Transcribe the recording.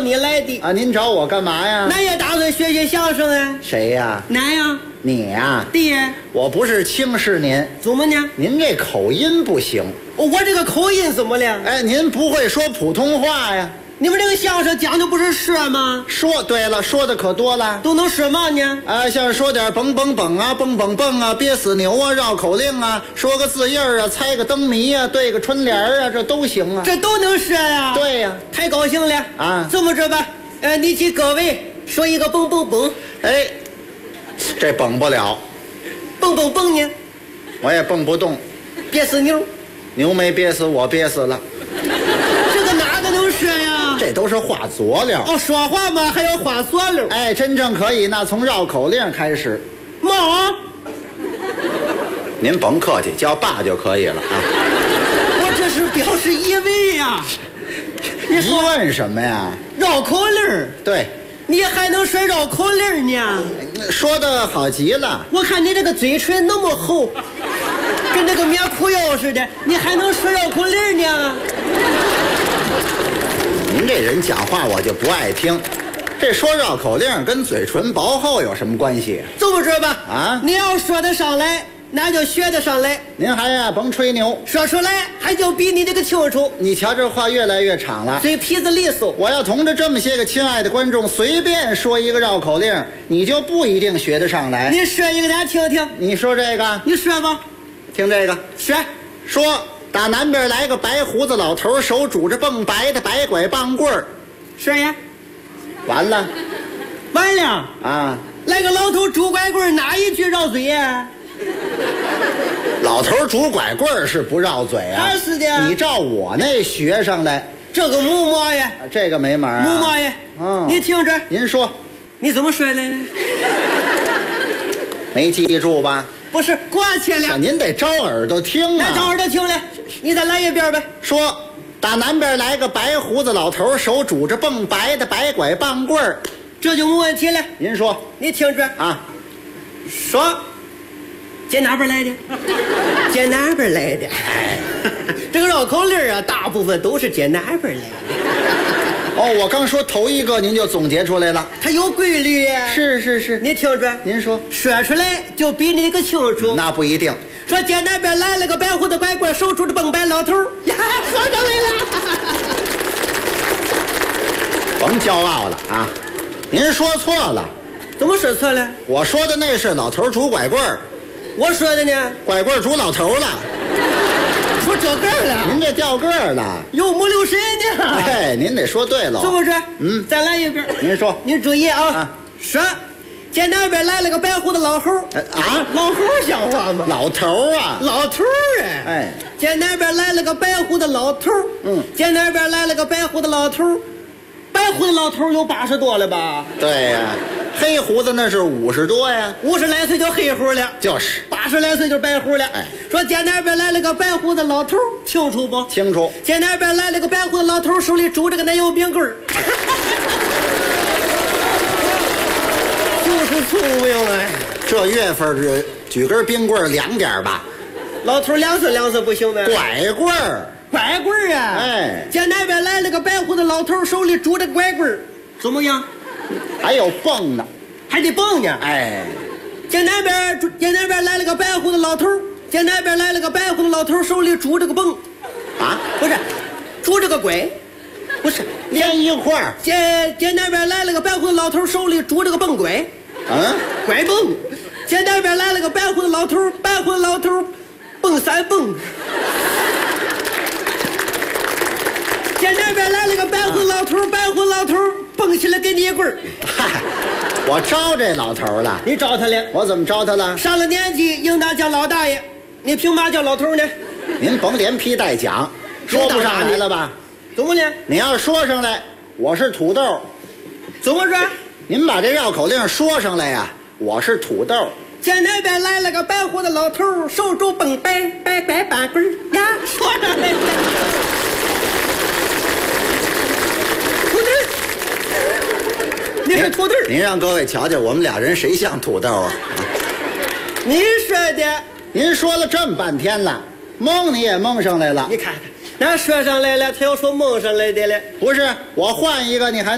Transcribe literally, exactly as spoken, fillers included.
你来的啊，您找我干嘛呀？ 俺也打算学学相声啊。 谁呀？ 俺呀。 你呀？ 对。 我不是轻视您， 怎么呢？ 您这口音不行。 哦，我这个口音怎么了？ 哎，您不会说普通话呀？ 你们这个相声讲的不是说吗？ 说对了，说的可多了。 都能说嘛呢？ 啊，像说点蹦蹦蹦啊，蹦蹦蹦啊，憋死牛啊，绕口令啊，说个字印儿啊，猜个灯谜啊，对个春联儿啊，这都行啊。 这都能说呀？ 对呀。 太高兴了啊！ 这么着吧，呃，你替各位说一个蹦蹦蹦。 哎，这蹦不了。 蹦蹦蹦呢？ 我也蹦不动。 憋死牛。 牛没憋死，我憋死了。 这个哪个能说呀？ 这都是话佐料。 哦，说话嘛还要话佐料。 哎，真正可以，那从绕口令开始。 妈， 您甭客气，叫爸就可以了啊。 我这是表示疑问呀。 你疑问什么呀？ 绕口令。 对。 你还能说绕口令呢？ 说的好极了。 我看你这个嘴唇那么厚，跟那个棉裤腰似的，你还能说绕口令呢？ 您这人讲话我就不爱听，这说绕口令跟嘴唇薄厚有什么关系？ 这么说吧， 啊， 你要说得上来，那就学得上来。 您还呀甭吹牛， 说出来还就比你这个清楚。 你瞧这话越来越长了， 嘴皮子利索。 我要同着这么些个亲爱的观众随便说一个绕口令，你就不一定学得上来。 你说一个咱听听。 你说这个， 你说吧， 听这个， 说说。打南边来个白胡子老头，手拄着蹦白的白拐棒棍儿。 说呀， 完了， 完了啊！ 来个老头拄拐棍，哪一句绕嘴呀？ 老头拄拐棍是不绕嘴啊？ 是的。 你照我那学上来， 这个木模呀， 这个没门啊！ 木模呀， 嗯， 你听着， 您说， 你怎么说来着？ 没记住吧？ 不是挂起来， 您得招耳朵听啊！ 招耳朵听来，你再来一遍呗。 说，打南边来个白胡子老头，手拄着蹦白的白拐棒棍儿， 这就没问题了。 您说， 你听着啊， 说，接哪边来的？接哪边来的？哎，这个绕口令啊，大部分都是接哪边来的。 哦，我刚说头一个，您就总结出来了， 它有规律呀。 是是是， 你听着， 您说， 说出来就比你个清楚。 那不一定。 说街那边来了个白胡子拐棍，手拄着蹦白老头呀，说上来了。 甭骄傲了啊！您说错了。 怎么说错了？ 我说的那是老头拄拐棍儿， 我说的呢， 拐棍拄老头了。 说这个了， 您这掉个儿了， 有木留神呢。 哎，您得说对了。 怎么说？ 嗯， 再来一遍。 您说， 您注意啊。 啊说，街那边来了个白胡子老猴。 啊， 老猴像话吗？ 老头啊， 老头哎。 哎， 街那边来了个白胡子老头。 嗯， 街那边来了个白胡子老头。白胡子老头有八十多了吧？ 对呀，黑胡子那是五十多呀， 五十来岁就黑胡了， 就是八十来岁就白胡了。 哎， 说街那边来了个白胡子老头，清楚不？ 清楚。 街那边来了个白胡子老头，手里拄着个奶油饼棍儿，就是聪明哎。 这月份儿举根冰棍儿凉点吧， 老头两次两次不行呗。 拐棍儿。 拐棍儿啊！ 哎， 街那边来了个白胡子老头，手里拄着拐棍儿，怎么样？ 还有蹦呢， 还得蹦呢。 哎， 街那边街那边来了个白胡子老头，街那边来了个白胡子老头，手里拄着个蹦， 啊， 不是，拄着个拐，不是连一块儿。 街街那边来了个白胡子老头，手里拄着个蹦拐， 嗯， 拐蹦。街那边来了个白胡子老头，白胡子老头蹦三蹦。街那边来了个白胡子老头，白胡子老头蹦起来给你一棍儿。 嗨，我招这老头了。 你招他了？ 我怎么招他了？ 上了年纪应当叫老大爷，你凭嘛叫老头呢？ 您甭连批带讲，说不上来了吧？ 怎么呢？ 你要说上来，我是土豆。 怎么说？ 您把这绕口令说上来呀，我是土豆。 街那边来了个白胡子老头，手拄蹦白白白板棍儿呀，说上来了。你是土豆， 您让各位瞧瞧，我们俩人谁像土豆啊？ 你说的。 您说了这么半天了，蒙你也蒙上来了。 你看看，那说上来了，他要说蒙上来的了。 不是，我换一个，你还